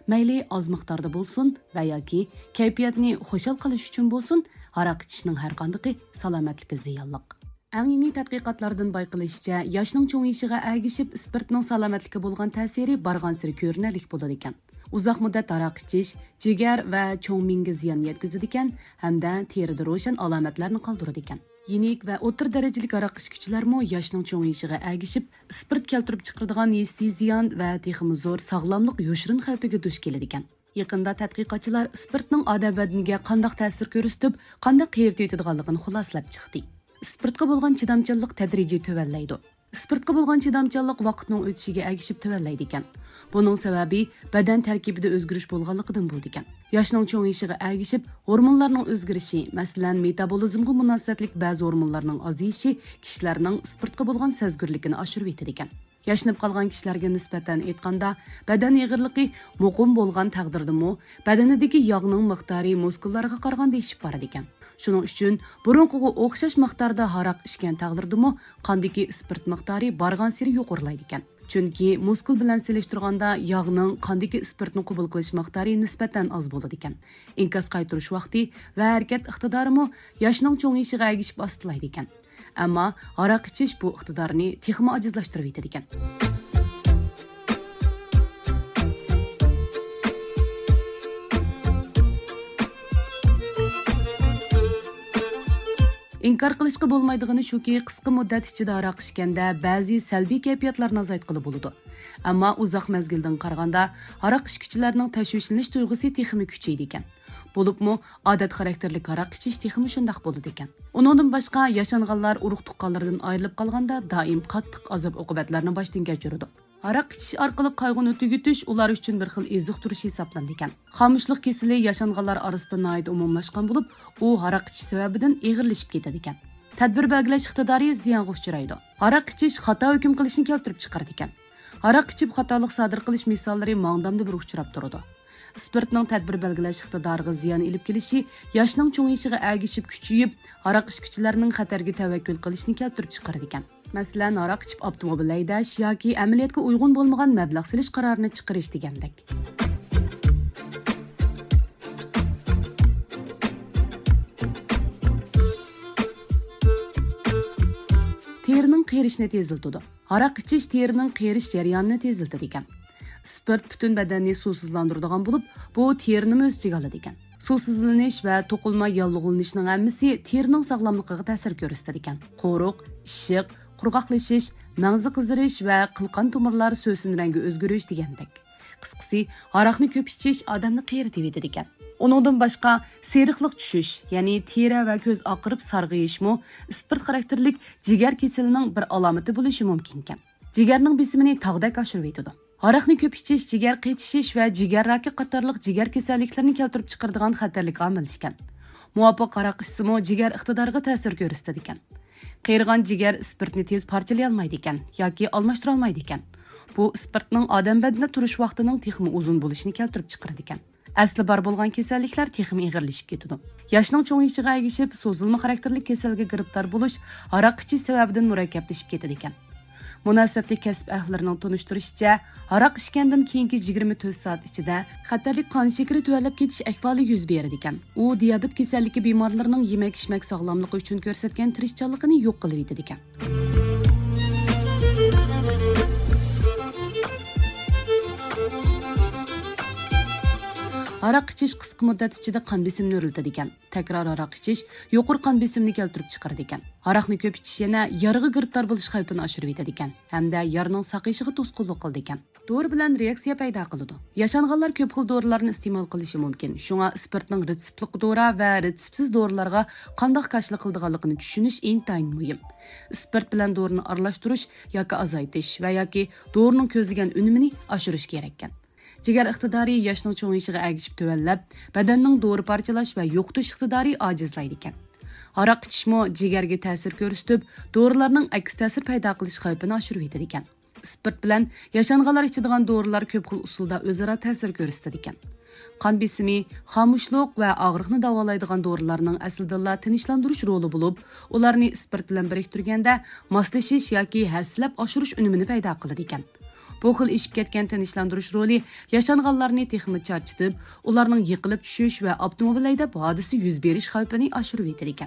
mayli oz miqdorda bo'lsin va yoki kayfiyatni xushal qilish uchun bo'lsin, aroq ichishning har qanday salomatlikka ziyonliq. Eng yangi tadqiqotlardan bayqilishicha, yoshning cho'ng'ishiga ergishib spirtning salomatlikka bo'lgan ta'siri barg'ansiri ko'rinarli bo'ladi ekan. Uzoq muddat aroq ichish jigar va cho'ng miyaga ziyon yetkazadi ekan, hamda terida ro'shan alomatlarni qoldiradi ekan. Yenik va o'rta darajali aroq ichuvchilarmi yoshning cho'ng'ishiga ergishib spirt keltirib chiqaradigan hissiy ziyon va texmi zo'r sog'lomlik yoshirin xavfiga duch keladi ekan. Yaqinda tadqiqotchilar spirtning odam badaniga qanday ta'sir ko'rsatib, qanday qiyratib yetadiganligini xulosalab chiqdi. Spirtga bo'lgan chidamchanlik tadrijiy tuvallaydi. Spirtga bo'lgan chidamchanlik vaqtning o'tishiga ergishib tuvallaydi ekan. Buning sababi badan tarkibida o'zgarish bo'lganligidan bo'ldi ekan. Yoshning cho'ng'ishiga ergishib, hormonlarning o'zgarishi, masalan, metabolizmga munosabatlik ba'zi hormonlarning oziyishi kishilarning spirtga bo'lgan sezgirligini oshirib etadi ekan. Yashnab qolgan kishilarga nisbatan aytganda, badan ig'irligi muqim bo'lgan taqdirdami, badanidagi yog'ning miqdori muskullarga qaraganda eshib boradi ekan. Shuning uchun burunqiga o'xshash miqdorda aroq ichgan taqdirdami, qondagi spirt miqdori barg'ansiri yuqorilaydi ekan. Chunki muskul bilan selishtirganda yog'ning qondagi spirtni qabul qilish miqdori nisbatan oz bo'ladi ekan. Inkas qaytarish vaqti va harakat iqtidorimi yoshning cho'ng'ishiga ergishib ostilaydi ekan. Ammo aroq ichish bu iqtidorni texmi ojizlashtirib etadi ekan. İnkar qilishga bo'lmaydigani shuki, qisqa muddat ichida aroq ichganda ba'zi salbiy kayfiyatlarni azaytqili bo'ladi. Ammo uzoq mezgildan qaraganda aroq ichuvchilarning tashvishlanish tuyg'usi texmi kuchaydi ekan. Bo'libmi, odat xarakterli aroq ichish texmi shundoq bo'ladi ekan. Uningdan boshqa yashanganlar urug' tuqqanlardan ayrilib qolganda doim qattiq azob oqibatlarni boshdan kechiradi. Aroq ichish orqali qayg'uni tugutish ular uchun bir xil eziq turish hisoblanadi ekan. Xomushlik kasali yashanganlar orasida noyat umumlashgan bo'lib, u aroq ichish sababidan ig'irlashib ketadi ekan. Tadbir belgilash iqtidori ziyonga uchraydi. Aroq ichish xato hukm qilishni keltirib chiqaradi ekan. Aroq ichib xatolik sodir qilish misollari mangdamda bir uchrab turadi. Spirtning tadbir belgilash iqtidoriga ziyon elib kelishi yoshning cho'ng'ishiga ergishib kuchayib, aroq ichuvchilarning xatarga tavakkul qilishni keltirib chiqaradi ekan. Masalan, aroq ichib avtomobil haydash yoki amaliyotga uyg'un bo'lmagan mablag' silish qarorini chiqarish degandek. Terining qerishini teziltadi. Aroq ichish terining qerish jarayonini teziltadi ekan. Spirt butun badanni suvsizlantiradigan bo'lib, bu terini o'z ichiga oladi ekan. Suvsizlanish va to'qilma yallig'lanishning hammasi terining sog'lomligiga ta'sir ko'rsatadi ekan. Qo'riq, ishiq, qurg'oqlashish, mag'zi qizirish va qilqan tomirlar so'sin rangi o'zgarish degandek. Qisqasi, aroqni ko'p ichish odamni qeritib etadi ekan. Uningdan boshqa seriqlik tushish, ya'ni teri va ko'z oqirib sarg'ayishmi, spirt xarakterlik jigar kasalining bir alomati bo'lishi mumkin ekan. Jigarning besimini tog'dak oshirib etadi. Aroqni ko'p ichish jigar qaytishish va jigar raki qatorliq jigar kasalliklarini keltirib chiqaradigan xatarlik omil ekan. Muvofiq aroq ichishmi jigar iqtidoriga ta'sir ko'rsatadi ekan. Qiyirgan jigar spirtni tez parchalay olmaydi ekan yoki almashtira olmaydi ekan. Bu spirtning odam badanida turish vaqtining texmi uzun bo'lishini keltirib chiqaradi ekan. Asli bor bo'lgan kasalliklar texmi ig'irlashib ketadi. Yoshning cho'ng'ishiga ergishib, so'zilma xarakterli kasalga giribtor bo'lish aroq ichish sababidan murakkablashib ketadi ekan. Munosabatli kasb ahlarining tunishtirishicha, aroq ichgandan keyingi 24 soat ichida xatarli qon shakari tuvallab ketish ahvoli yuz beradi ekan. U diabet kasalligi bemorlarining yemak-ichmak sog'lomligi uchun ko'rsatgan tirishchanligini yo'q qilib etadi ekan. Aroq ichish qisqa muddat ichida qon besimini o'rlatadi ekan. Takror aroq ichish yuqori qon besimini keltirib chiqaradi ekan. Aroqni ko'p ichish yana yaraga giribtor bo'lish xavfini oshirib etadi ekan, hamda yaraning saqayishiga to'sqinlik qiladi ekan. Dori bilan reaksiya paydo qiladi. Yashanganlar ko'p xil dorilarni iste'mol qilishi mumkin. Shunga spirtning retseptli dori va retseptsiz dorilarga qanday qarshilik qiladiganligini tushunish intayin muhim. Spirt bilan dorini aralashtirish yoki azaytish va yoki dorining ko'zlagan unumini oshirish kerak ekan. Jigar iqtidori yoshning cho'ng'ishiga ergishib tuvallab, badanning dori parchalash va yo'qotish iqtidori ojizlaydi ekan. Aroq ichishmi jigarga ta'sir ko'rsatib, dorilarning aks ta'sir paydo qilish xavfini oshirib etadi ekan. Spirt bilan yashanganlar ichadigan dorilar ko'p xil usulda o'zaro ta'sir ko'rsatadi ekan. Qon besimi, xomushlik va og'riqni davolaydigan dorilarning aslida tinchlantirish roli bo'lib, ularni spirt bilan biriktirganda moslashish yoki haslab oshirish unumini paydo qiladi ekan. Bu xil ishib ketgan tinchlantirish roli yashanganlarni texmi charchitib, ularning yiqilib tushish va avtomobil haydab hodisa yuz berish xavfini oshirib etadi ekan.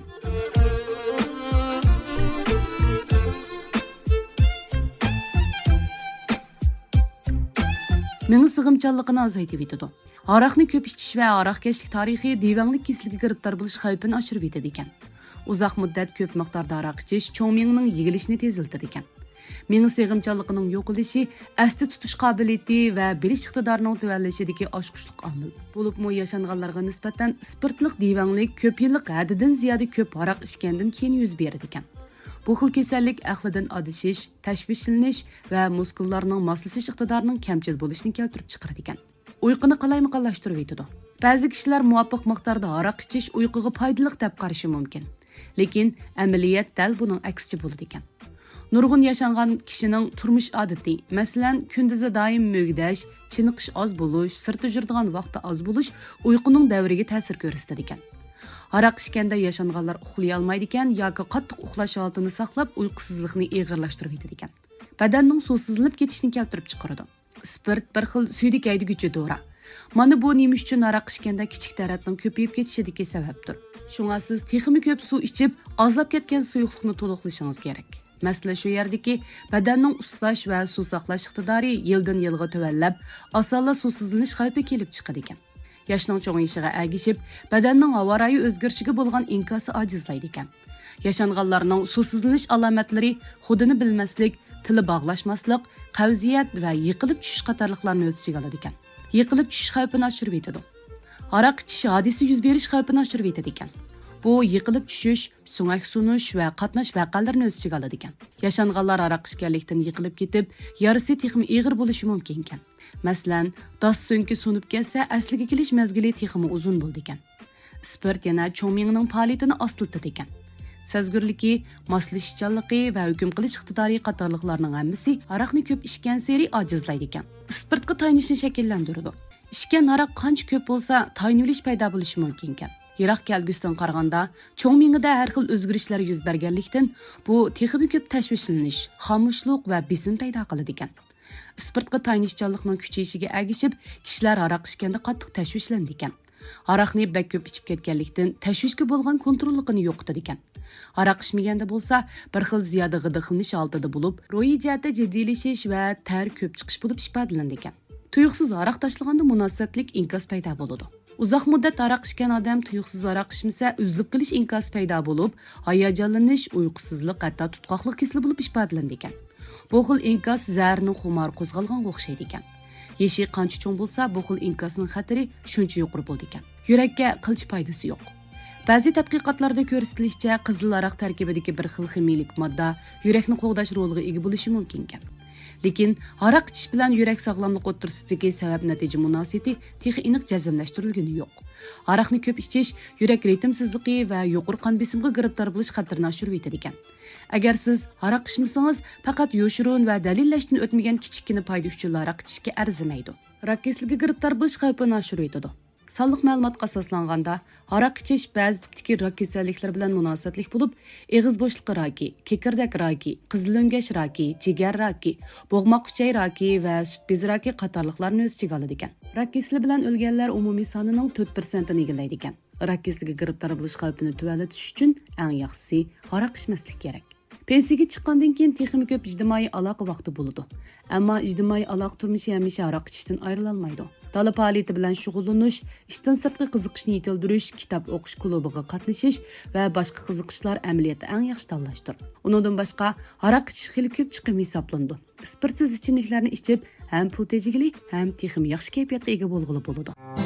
Meni sig'imchanligini azaytib etadi. Aroqni ko'p ichish va aroqkashlik tarixi divanlik kasalligiga giribtor bo'lish xavfini oshirib etadi ekan. Uzoq muddat ko'p miqdorda aroq ichish cho'ng miyaning yigilishini teziltiradi ekan. Meni sig'imchanligining yo'qolishi, asli tutish qobiliyati va bilish iqtidorining tuvanlashidagi oshqushliq omil. Bo'libmi yashanganlarga nisbatan spirtlik divanlik ko'p yillik haddidan ziyoda ko'p aroq ichgandan keyin yuz beradi ekan. Bu xil kasallik aqlidan adishish, tashvishlanish va muskullarning moslashish iqtidorining kamchil bo'lishini keltirib chiqaradi ekan. Uyquni qalaymiqonlashtirib etadi. Ba'zi kishilar muvofiq miqdorda aroq ichish uyquga foydali deb qarashi mumkin. Lekin amaliyat dal buning aksicha bo'ladi ekan. Nurg'un yashangan kishining turmush odati, masalan, kunduzi doim mo'gdash, chiniqish oz bo'lish, sirtda yuradigan vaqti oz bo'lish uyquning davriga ta'sir ko'rsatadi ekan. Aroq ichganda yashanganlar uxlay olmaydi ekan yoki qattiq uxlash holatini saqlab uyqusizlikni og'irlashtirib etadi ekan. Badanning suvsizlanib ketishini keltirib chiqaradi. Spirt bir xil suydik haydaguvchi dori. Mana bu nima uchun aroq ichganda kichik taratning ko'payib ketishidagi sababdir. Shunga siz texmi ko'p suv ichib, ozlab ketgan suyuqlikni to'liqlashingiz kerak. Masala shu yerdagi badanning uslash va suv saqlash iqtidori yildan yilga tuvanlab, osonla suvsizlanish xavfi kelib chiqadi ekan. Yoshning cho'ng'ishiga agishib, badanning havorayi o'zgarishiga bo'lgan inkosi ojizlaydi ekan. Yashanganlarning suvsizlanish alomatlari xudini bilmaslik, tili bog'lashmaslik, qavziyat va yiqilib tushish qatorliqlarni o'z ichiga oladi ekan. Yiqilib tushish xavfini oshirib etadi. Aroq ichish hodisa yuz berish xavfini oshirib etadi ekan. Bu yiqilib tushish, so'ngak sunish va qatnash vaqalarini o'z ichiga oladi ekan. Yashanganlar aroq ichganlikdan yiqilib ketib, yarisi texmi og'ir bo'lishi mumkin ekan. Masalan, das so'ngki sunib ketsa, asliga kelish mezgili texmi uzun bo'ldi ekan. Spirt yana cho'ng miyaning faoliyatini ostlatadi ekan. Sezgirligi, moslashchanligi va hukm qilish iqtidori qatorliqlarning hammasi aroqni ko'p ichgan sari ojizlaydi ekan. Spirtga tayinishni shakllantiradi. Ichgan aroq qancha ko'p bo'lsa, tayinilish paydo bo'lishi mumkin ekan. Yiroq kelgusidan qaraganda, cho'ng miyada har xil o'zgarishlar yuz berganlikdan bu texmi ko'p tashvishlanish, xomushlik va besim paydo qiladi ekan. Spirtga tayinishchanlikning kuchayishiga agishib, kishilar aroq ichganda qattiq tashvishlandi ekan. Aroqni bak ko'p ichib ketganlikdan tashvishga bo'lgan kontrolligini yo'qotadi ekan. Aroq ichmaganda bo'lsa, bir xil ziyoda g'idiqlanish oldida bo'lib, ro'yi jihatda jiddiylashish va ter ko'p chiqish bo'lib ifodalandi ekan. Tuyuqsiz aroq tashlaganda munosabatlik inkos paydo bo'ladi. Uzoq muddat aroq ichgan odam tuyuqsiz aroq ichmasa, uzilib qilish inkosi paydo bo'lib, hayajonlanish, uyqusizlik, hatto tutqoqlik hisli bo'lib ifodalandi ekan. Bu xil inkos zaharning xumor qo'zg'alganga o'xshaydi ekan. Yeshi qancha cho'ng bo'lsa, bu xil inkosning xatari shuncha yuqori bo'ldi ekan. Yurakka qilch foydasi yo'q. Ba'zi tadqiqotlarda ko'rsatilishicha, qizil aroq tarkibidagi bir xil ximiylik modda yurakni qo'g'dash roliga ega bo'lishi mumkin ekan. Lekin aroq ichish bilan yurak sog'lomlik o'rtasidagi sabab-natija munosabati texnik aniq jazmlashtirilgani yo'q. Aroqni ko'p ichish yurak ritmsizligi va yuqori qon besimga giribtor bo'lish xatarini oshirib etadi ekan. Agar siz aroq ichmasangiz, faqat yo'shirun va dalillashdan o'tmagan kichikina foyda uchun aroq ichishga arzimaydi. Rak kasalligiga giribtor bo'lish xavfini oshirib etadi. Sonliq ma'lumotga asoslanganda, aroq ichish ba'zi tipdagi rak kasalliklari bilan munosabatlik bo'lib, eg'iz bo'shliqi raki, kekirdak raki, qizilongash raki, jigar raki, bo'g'moq uchay raki va sut bezi raki qatorliqlarni o'z ichiga oladi ekan. Rak kasali bilan o'lganlar umumiy sonining 4%ni egallaydi ekan. Rak kasaliga giribtor bo'lish xavfini tuvalatish uchun eng yaxshisi aroq ichmaslik kerak. Pensiyaga chiqqandan keyin texnik ko'p ijtimoiy aloqa vaqti bo'ladi. Ammo ijtimoiy aloqa turmushi hamisha aroq ichishdan ayrilolmaydi. olmaydi. Dala faoliyati bilan shug'ullanish, ishdan sirtqi qiziqishni yetildirish, kitob o'qish klubiga qatnashish va boshqa qiziqishlar amaliyotda eng yaxshi tanlashdir. Undan boshqa aroq ichish xili ko'p chiqim hisoblandi. Spirtsiz ichimliklarni ichib, ham pul tejigili, ham texnik yaxshi kayfiyatga ega bo'lg'ili bo'ladi.